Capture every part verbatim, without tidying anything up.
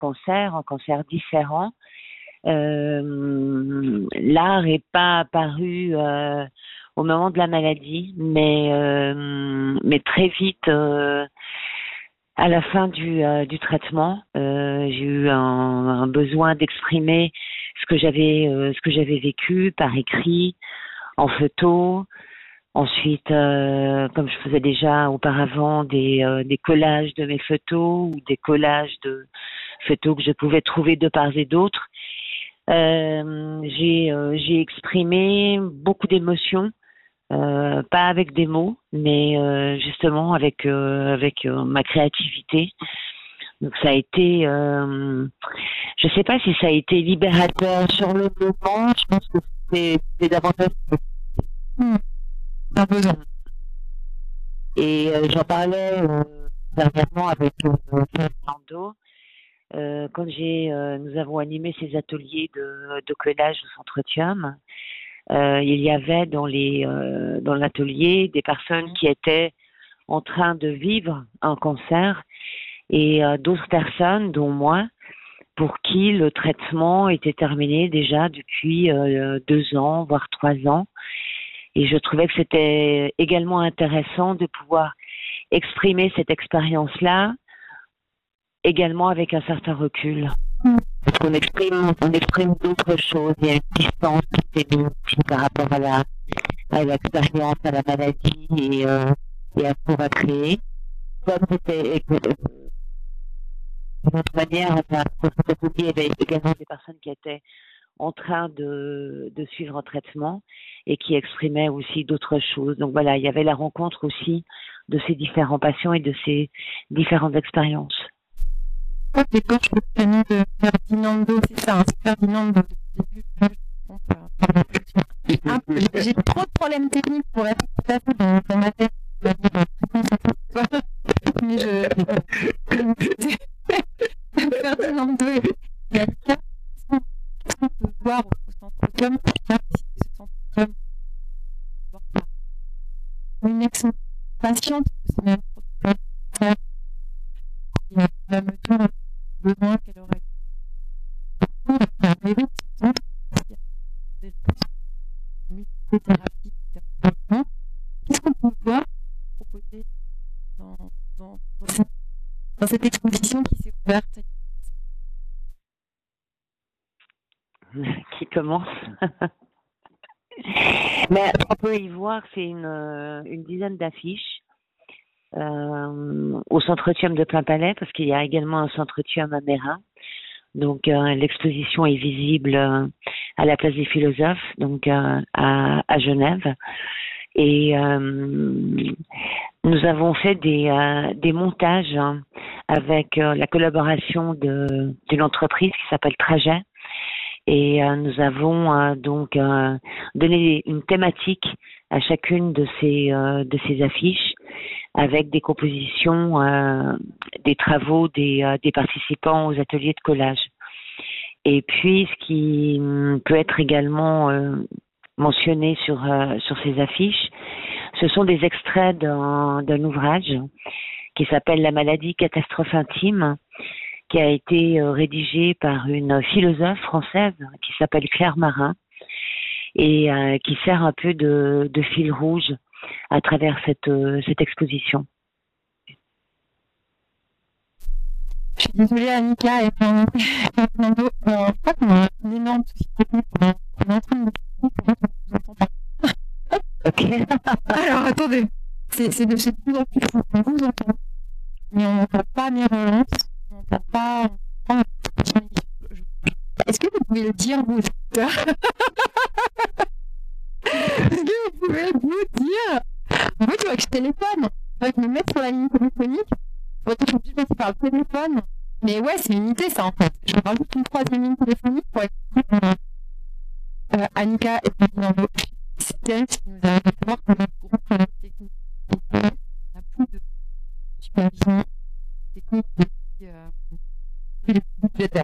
cancers, en cancers différents. Euh, l'art n'est pas apparu euh, au moment de la maladie, mais, euh, mais très vite, euh, à la fin du, euh, du traitement, euh, j'ai eu un, un besoin d'exprimer ce que j'avais, euh, ce que j'avais vécu par écrit, en photo. Ensuite, euh, comme je faisais déjà auparavant des, euh, des collages de mes photos ou des collages de photos que je pouvais trouver de part et d'autre, euh, j'ai, euh, j'ai exprimé beaucoup d'émotions, euh, pas avec des mots, mais euh, justement avec euh, avec euh, ma créativité. Donc ça a été, euh, je sais pas si ça a été libérateur sur le moment. Je pense que c'est, c'est davantage. Mmh. Un besoin. Et euh, j'en parlais euh, dernièrement avec euh, Fernando. Euh, quand j'ai, euh, nous avons animé ces ateliers de, de collage au Centre Thiam, euh, il y avait dans les euh, dans l'atelier des personnes qui étaient en train de vivre un cancer et euh, d'autres personnes, dont moi, pour qui le traitement était terminé déjà depuis euh, deux ans, voire trois ans. Et je trouvais que c'était également intéressant de pouvoir exprimer cette expérience-là également avec un certain recul. Parce qu'on exprime, on exprime d'autres choses. Il y a une distance qui s'est mise par rapport à la, à l'expérience, à la maladie et, euh, et à ce qu'on va créer. Comme c'était d'une autre manière, enfin, pour cet atelier, il y avait également des personnes qui étaient en train de, de suivre un traitement et qui exprimaient aussi d'autres choses. Donc voilà, il y avait la rencontre aussi de ces différents patients et de ces différentes expériences. Les coachs de famille de Ferdinando, c'est ça, hein, c'est Ferdinando. Ah, j'ai trop de problèmes techniques pour être tout à fait dans, dans ma tête. Mais je... Ferdinando et Yannicka, qu'est-ce qu'on peut voir au centre com pour faire ce centre com? Une ex-patiente, c'est même pas il va me dire le besoin qu'elle aurait arrivé des multithérapies. Qu'est-ce qu'on peut voir proposer dans, dans, dans, cette, dans cette exposition qui s'est ouverte? Qui commence. Mais on peut y voir, c'est une, une dizaine d'affiches. Euh, au Centre Thiam de Plainpalais, parce qu'il y a également un Centre Thiam à Mérin. Donc euh, l'exposition est visible euh, à la place des philosophes, donc euh, à, à Genève. Et euh, nous avons fait des, euh, des montages hein, avec euh, la collaboration de, d'une entreprise qui s'appelle Trajet. Et euh, nous avons euh, donc euh, donné une thématique à chacune de ces euh, de ces affiches, avec des compositions, euh, des travaux des euh, des participants aux ateliers de collage. Et puis, ce qui peut être également euh, mentionné sur euh, sur ces affiches, ce sont des extraits d'un d'un ouvrage qui s'appelle La maladie catastrophe intime, qui a été euh, rédigé par une philosophe française qui s'appelle Claire Marin et euh, qui sert un peu de, de fil rouge à travers cette, euh, cette exposition. Je suis désolée Annika et Fernando, euh, je crois qu'on a un énorme souci technique, on est en train de vous entend pas. Ok. Alors attendez, c'est, c'est de c'est de plus en plus fou, on vous entend, mais on n'entend pas mes relances. On n'entend pas. Oh, est-ce que vous pouvez le dire, vous? Est-ce que vous pouvez vous dire? En fait, il faudrait que je téléphone. Il faudrait que je me mette sur la ligne téléphonique. Faut que je puisse passer par le téléphone. Mais ouais, c'est une idée, ça, en fait. Je rajoute une troisième ligne téléphonique pour être euh, euh, Annika et Fernando. C'est elle qui nous a fait voir que notre groupe problème technique. On n'a plus de supervision technique depuis euh, les budgétaires.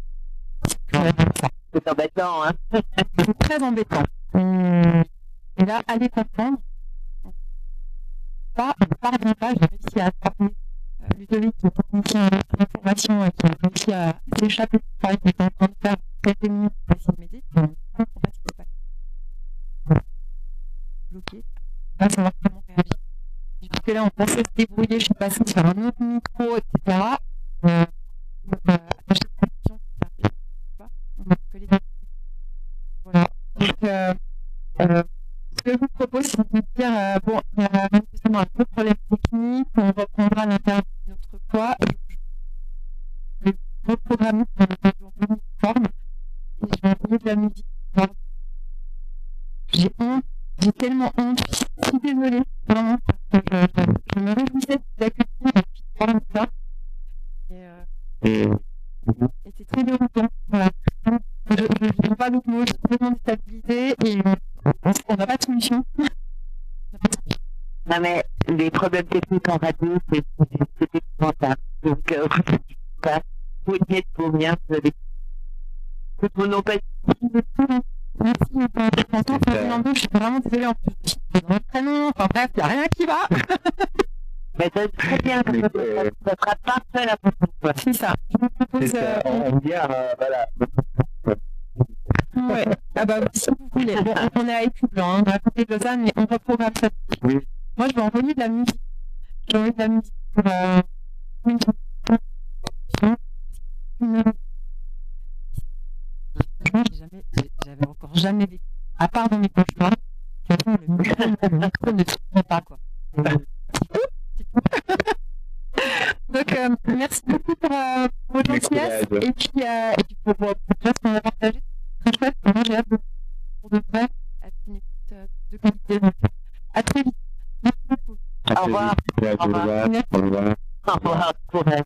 C'est embêtant, hein. C'est très embêtant. Hum, et là, allez comprendre. Pas, on ne parvient pas, j'ai réussi à attraper Ludovic, le technicien d'information, euh, qui a réussi à s'échapper du travail qu'il était en train de faire quelques minutes pour essayer de m'aider, je ne comprends pas ce qui se passe. Bloqué, pas savoir comment réagir. Jusque là, on pensait se débrouiller, je suis passée sur un autre micro, et cetera. Euh, donc, euh, attacher de connexion, ça ne pas. On a que les deux. Voilà. Donc, euh, euh, ce que je vous propose, c'est de vous dire, euh, bon, il y a manifestement un peu de problème technique, on reprendra l'interview une autre fois. Je vais reprogrammer pour l'interview en bonne forme et je vais envoyer de la musique. Voilà. J'ai honte, j'ai tellement honte, je suis si désolée, vraiment, parce que je, je, je me réjouissais de la culture depuis trois mois de ça. Et, euh, et c'est très déroutant. Voilà. Je ne vois pas d'autres mots, je suis complètement déstabilisée et on n'a pas de solution. Non, mais les problèmes techniques en radio, c'est épouvantable. Donc, euh, pas, vous y êtes pour rien, vous avez tout mon empathie. Merci, François, Ferdinando, je suis vraiment désolée en plus. Mon prénom, enfin bref, il n'y a rien qui va. Mais c'est très bien, parce que ça, ça sera parfait la prochaine fois. C'est ça. Je vous propose. Euh... On vient, euh, voilà. Ouais. Ah bah si vous voulez. Bon, on est à Écu Blanc, hein, à côté de Lausanne, mais on reprogramme ça. Oui. Moi, je vais envoyer de la musique. Je vais envoyer de la musique pour euh, une une Franchement, j'ai jamais, j'avais encore jamais vécu. À part dans mes cauchemars, le micro, le micro ne se pas, quoi. Donc, euh, merci beaucoup pour, euh, pour votre gentillesse et puis, euh, et puis pour, pour, pour tout ce qu'on a partagé. Très chouette. Moi, j'ai hâte de, pour de vrai être une écoute euh, de qualité. Donc, à très vite. Merci beaucoup. Au revoir. Au revoir. Au revoir. Au revoir.